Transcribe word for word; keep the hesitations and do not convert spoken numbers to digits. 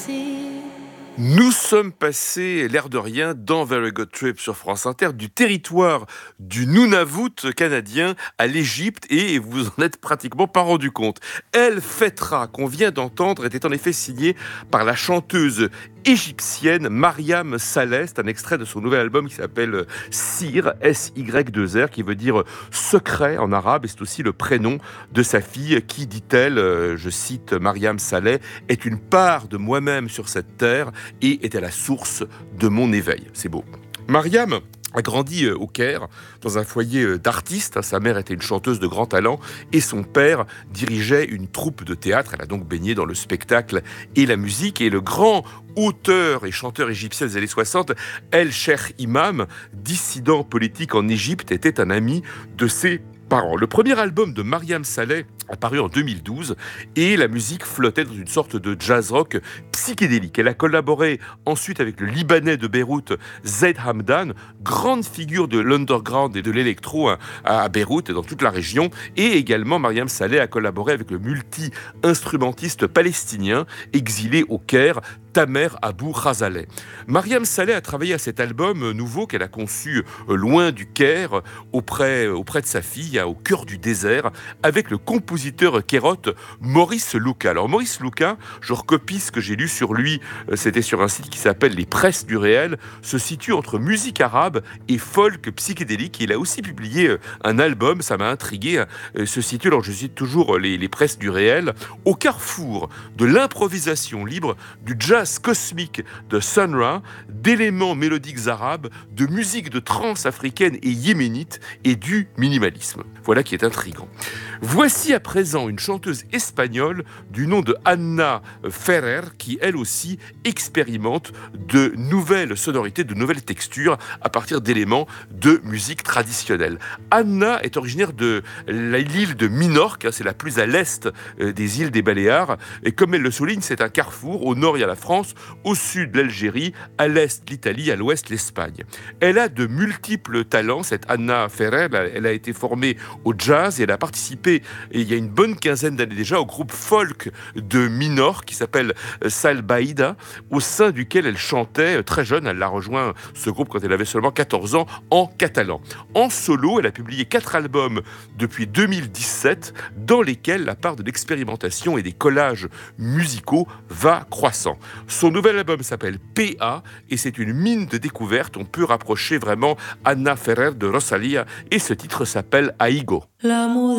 Nous sommes passés, l'air de rien, dans Very Good Trip sur France Inter, du territoire du Nunavut canadien à l'Égypte, et vous vous en êtes pratiquement pas rendu compte. El Fetra, qu'on vient d'entendre, était en effet signée par la chanteuse égyptienne Mariam Saleh. C'est un extrait de son nouvel album qui s'appelle Sir, S Y deux R, qui veut dire secret en arabe, et c'est aussi le prénom de sa fille qui, dit-elle, je cite Mariam Saleh, est une part de moi-même sur cette terre et est à la source de mon éveil. C'est beau. Mariam a grandi au Caire, dans un foyer d'artistes. Sa mère était une chanteuse de grand talent et son père dirigeait une troupe de théâtre. Elle a donc baigné dans le spectacle et la musique. Et le grand auteur et chanteur égyptien des années soixante, El Cheikh Imam, dissident politique en Égypte, était un ami de ses parents. Le premier album de Mariam Saleh a paru en deux mille douze et la musique flottait dans une sorte de jazz rock psychédélique. Elle a collaboré ensuite avec le Libanais de Beyrouth, Zaid Hamdan, grande figure de l'underground et de l'électro à Beyrouth et dans toute la région. Et également, Mariam Saleh a collaboré avec le multi-instrumentiste palestinien exilé au Caire, Tamer Abou Khazaleh. Mariam Saleh a travaillé à cet album nouveau qu'elle a conçu loin du Caire, auprès, auprès de sa fille, au cœur du désert, avec le compositeur kérote Maurice Luka. Alors Maurice Luka, je recopie ce que j'ai lu sur lui, c'était sur un site qui s'appelle Les Presses du Réel, se situe entre musique arabe et folk psychédélique. Il a aussi publié un album, ça m'a intrigué, se situe, alors je cite toujours les, les Presses du Réel, au carrefour de l'improvisation libre, du jazz cosmique de Sun Ra, d'éléments mélodiques arabes, de musique de trance africaine et yéménite et du minimalisme. Voilà qui est intriguant. Voici à présent une chanteuse espagnole du nom de Anna Ferrer qui, elle aussi, expérimente de nouvelles sonorités, de nouvelles textures à partir d'éléments de musique traditionnelle. Anna est originaire de l'île de Minorque, c'est la plus à l'est des îles des Baléares, et comme elle le souligne, c'est un carrefour. Au nord, il y a la France, au sud, l'Algérie, à l'est, l'Italie, à l'ouest, l'Espagne. Elle a de multiples talents, cette Anna Ferrer. Elle a été formée au jazz et elle a participé, et il y a une bonne quinzaine d'années déjà, au groupe folk de Minorque qui s'appelle Salbaïda, au sein duquel elle chantait très jeune. Elle a rejoint ce groupe quand elle avait seulement quatorze ans, en catalan. En solo, elle a publié quatre albums depuis deux mille dix-sept, dans lesquels la part de l'expérimentation et des collages musicaux va croissant. Son nouvel album s'appelle P A et c'est une mine de découverte. On peut rapprocher vraiment Anna Ferrer de Rosalía et ce titre s'appelle Aigo.